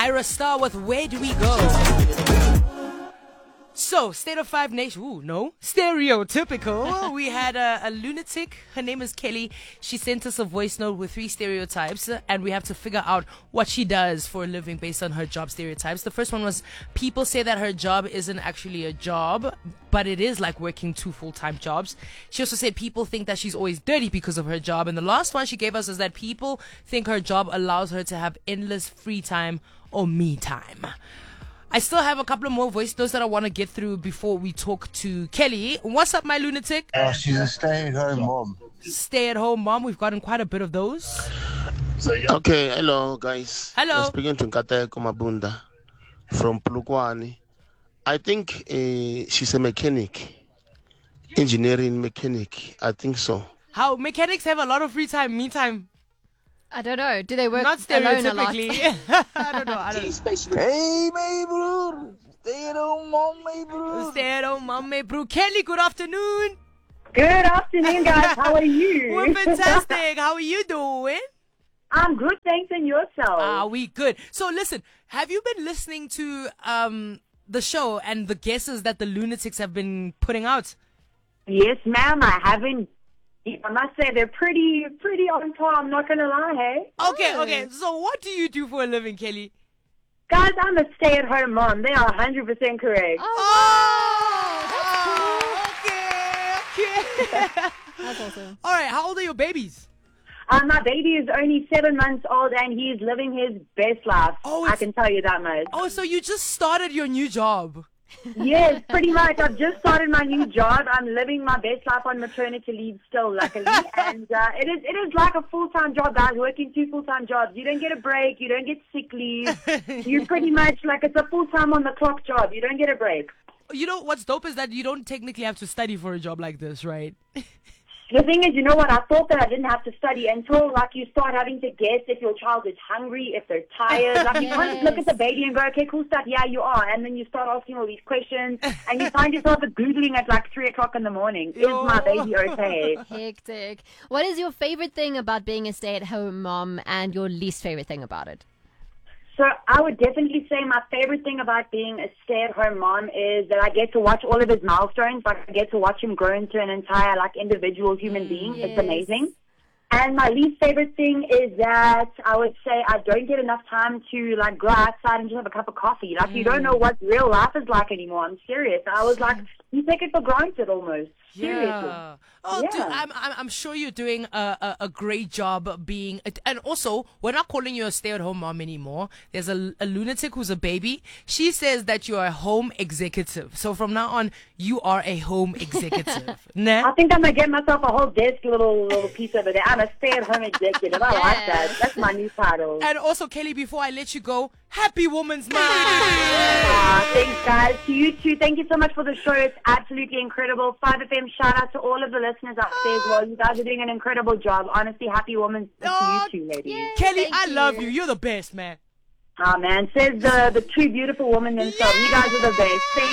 Ira Star with Where Do We Go? So, State of Five Nation. Ooh, no. Stereotypical. We had a lunatic. Her name is Kelly. She sent us a voice note with 3 stereotypes, and we have to figure out what she does for a living based on her job stereotypes. The first one was people say that her job isn't actually a job, but it is like working 2 full-time jobs. She also said people think that she's always dirty because of her job. And the last one she gave us is that people think her job allows her to have endless free time or me time. I still have a couple of more voice notes that I want to get through before we talk to Kelly. What's up, my lunatic? She's a stay-at-home mom. Stay-at-home mom. We've gotten quite a bit of those. Okay, hello guys. Hello. I'm speaking to Nkateko Mabunda from Pulukwani. I think she's a mechanic, engineering mechanic. I think so. How mechanics have a lot of free time, me time. I don't know. Do they work Not alone a lot? stereotypically. I don't know. Hey, my bro. Stay-at-home mom, my bro. Stay-at-home mom, my bro. Kelly, good afternoon. Good afternoon, guys. How are you? We're fantastic. How are you doing? I'm good, thanks, and yourself? Are we good? So listen, have you been listening to the show and the guesses that the lunatics have been putting out? Yes, ma'am. I haven't. I must say they're pretty on par. I'm not gonna lie, hey. Okay. So what do you do for a living, Kelly? Guys, I'm a stay-at-home mom. They are 100% correct. Okay. That's awesome. All right. How old are your babies? My baby is only 7 months old, and he's living his best life. Oh, I can tell you that much. Oh, so you just started your new job. Yes, pretty much. I've just started my new job. I'm living my best life on maternity leave still, luckily. And it is like a full-time job, guys, working 2 full-time jobs. You don't get a break. You don't get sick leave. You pretty much, like, it's a full-time on-the-clock job. You don't get a break. You know, what's dope is that you don't technically have to study for a job like this, right? The thing is, you know what, I thought that I didn't have to study until, like, you start having to guess if your child is hungry, if they're tired. Like, you can't just look at the baby and go, okay, cool stuff, yeah, you are. And then you start asking all these questions, and you find yourself Googling at, like, 3 o'clock in the morning. Is my baby okay? Hectic. What is your favorite thing about being a stay-at-home mom and your least favorite thing about it? So I would definitely say my favorite thing about being a stay-at-home mom is that I get to watch all of his milestones. Like, I get to watch him grow into an entire, like, individual human being. Yes. It's amazing. And my least favorite thing is that I would say I don't get enough time to, like, go outside and just have a cup of coffee. Like, you don't know what real life is like anymore. I'm serious. I was like, you take it for granted almost. Seriously. Yeah. Oh, Yeah. dude, I'm sure you're doing a great job being, and also we're not calling you a stay-at-home mom anymore. There's a lunatic who's a baby. She says that you are a home executive. So from now on, you are a home executive. Nah? I think I'm going to get myself a whole desk little piece over there. I'm a stay-at-home executive. I like that. That's my new title. And also, Kelly, before I let you go, happy Women's Month. Thanks, guys. To you too. Thank you so much for the show. It's absolutely incredible. 5FM, shout out to all of the listeners out there as well. You guys are doing an incredible job. Honestly, happy Women's Month to you two, ladies. Yay. Kelly, Thank I love you. you. You're the best, man. Oh, man. Says the two beautiful women themselves. You guys are the best. Thank